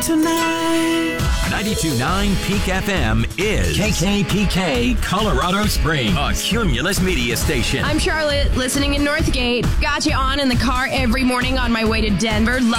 tonight. 92.9 Peak FM is KKPK Colorado Springs, a Cumulus media station. I'm Charlotte, listening in Northgate. Got you on in the car every morning on my way to Denver. Love